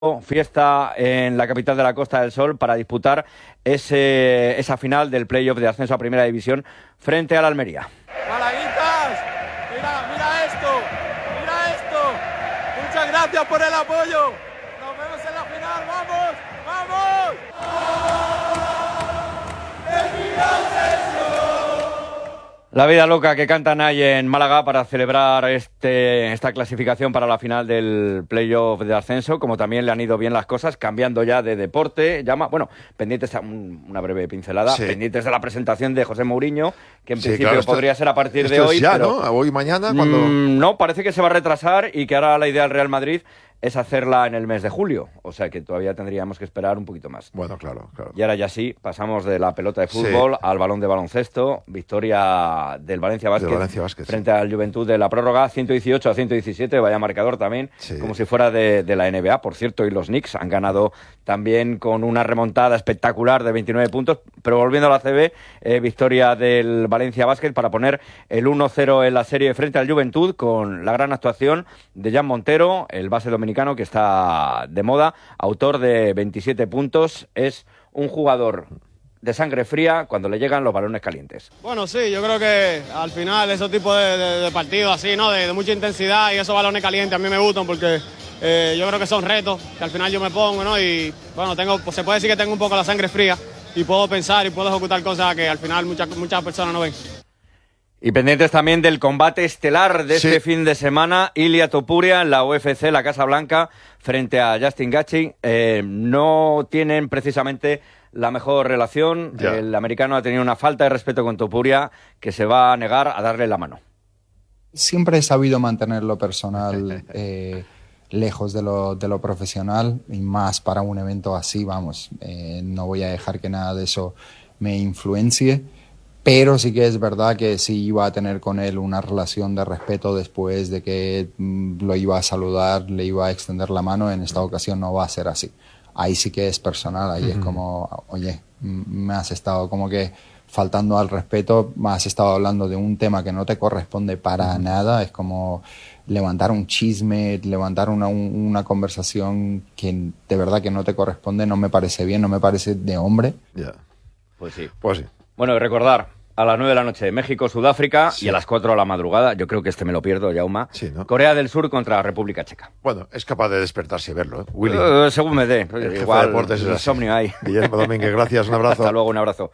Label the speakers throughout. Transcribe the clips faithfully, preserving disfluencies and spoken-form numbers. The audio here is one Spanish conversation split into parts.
Speaker 1: Fiesta en la capital de la Costa del Sol para disputar ese, esa final del playoff de ascenso a Primera División frente al Almería.
Speaker 2: Malaguitas, mira, mira esto, mira esto. Muchas gracias por el apoyo. Nos vemos en la final, vamos, vamos.
Speaker 1: La vida loca que cantan ahí en Málaga para celebrar este, esta clasificación para la final del playoff de ascenso, como también le han ido bien las cosas, cambiando ya de deporte. Llama, bueno, pendientes, una breve pincelada, sí. pendientes de la presentación de José Mourinho, que en sí, principio claro, podría ser a partir de hoy.
Speaker 3: Es ya,
Speaker 1: pero,
Speaker 3: ¿no? Hoy, mañana, cuando...
Speaker 1: Mmm, no, parece que se va a retrasar y que ahora la idea del Real Madrid es hacerla en el mes de julio, o sea que todavía tendríamos que esperar un poquito más.
Speaker 3: Bueno, claro, claro.
Speaker 1: Y ahora ya sí, pasamos de la pelota de fútbol sí. al balón de baloncesto, victoria del Valencia Basket,
Speaker 3: del Valencia Basket
Speaker 1: frente
Speaker 3: sí.
Speaker 1: al Juventud de la prórroga, ciento dieciocho a ciento diecisiete, vaya marcador también, sí. como si fuera de, de la N B A, por cierto, y los Knicks han ganado también con una remontada espectacular de veintinueve puntos, pero volviendo a la C B, eh, victoria del Valencia Basket para poner el uno cero en la serie frente al Juventud, con la gran actuación de Jan Montero, el base dominicano, que está de moda, autor de veintisiete puntos, es un jugador de sangre fría cuando le llegan los balones calientes.
Speaker 4: Bueno, sí, yo creo que al final esos tipos de, de, de partidos así, ¿no? De, de mucha intensidad y esos balones calientes a mí me gustan porque eh, yo creo que son retos que al final yo me pongo, ¿no? Y bueno, tengo, pues, se puede decir que tengo un poco la sangre fría y puedo pensar y puedo ejecutar cosas que al final muchas, muchas personas no ven.
Speaker 1: Y pendientes también del combate estelar de este sí. fin de semana, Ilia Topuria en la U F C, la Casa Blanca, frente a Justin Gaethje. Eh, no tienen precisamente la mejor relación. Ya. El americano ha tenido una falta de respeto con Topuria que se va a negar a darle la mano.
Speaker 5: Siempre he sabido mantener lo personal eh, lejos de lo, de lo profesional, y más para un evento así, vamos. Eh, no voy a dejar que nada de eso me influencie. Pero sí que es verdad que sí iba a tener con él una relación de respeto después de que mm, lo iba a saludar, le iba a extender la mano. En esta ocasión no va a ser así. Ahí sí que es personal, ahí uh-huh. es como, oye, me has estado como que faltando al respeto, me has estado hablando de un tema que no te corresponde para uh-huh. nada. Es como levantar un chisme, levantar una, un, una conversación que de verdad que no te corresponde, no me parece bien, no me parece de hombre.
Speaker 3: Ya, yeah.
Speaker 1: Pues sí.
Speaker 3: Pues sí.
Speaker 1: Bueno, y recordar, a las nueve de la noche, México-Sudáfrica, sí. y a las cuatro de la madrugada, yo creo que este me lo pierdo, Jauma, sí, ¿no? Corea del Sur contra la República Checa.
Speaker 3: Bueno, es capaz de despertarse y verlo, ¿eh? Willy.
Speaker 1: Uh, según me dé.
Speaker 3: El
Speaker 1: Igual,
Speaker 3: jefe de deportes es
Speaker 1: insomnio hay.
Speaker 3: Guillermo Domínguez, gracias, un abrazo.
Speaker 1: Hasta luego, un abrazo.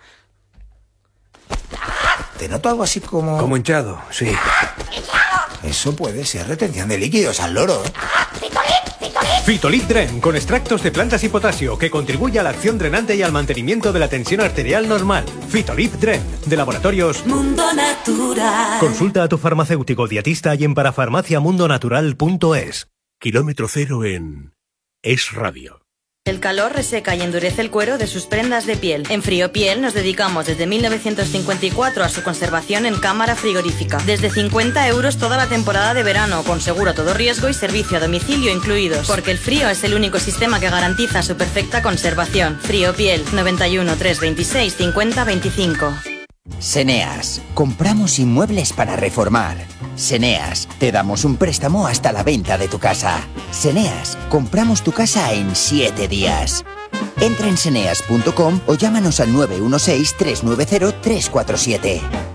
Speaker 6: Te noto algo así como...
Speaker 7: Como hinchado, sí.
Speaker 6: Eso puede ser retención de líquidos al loro, ¿eh?
Speaker 8: Fitolip Dren, con extractos de plantas y potasio, que contribuye a la acción drenante y al mantenimiento de la tensión arterial normal. Fitolip Dren, de Laboratorios
Speaker 9: Mundo Natural.
Speaker 8: Consulta a tu farmacéutico dietista y en parafarmacia mundo natural punto es.
Speaker 10: Kilómetro cero en Es Radio.
Speaker 11: El calor reseca y endurece el cuero de sus prendas de piel. En Friopiel nos dedicamos desde mil novecientos cincuenta y cuatro a su conservación en cámara frigorífica. Desde cincuenta euros toda la temporada de verano, con seguro a todo riesgo y servicio a domicilio incluidos. Porque el frío es el único sistema que garantiza su perfecta conservación. Friopiel, noventa y uno, trescientos veintiséis, cincuenta veinticinco.
Speaker 12: Seneas, compramos inmuebles para reformar. Seneas, te damos un préstamo hasta la venta de tu casa. Seneas, compramos tu casa en siete días. Entra en seneas punto com o llámanos al nueve uno seis, tres nueve cero, tres cuatro siete.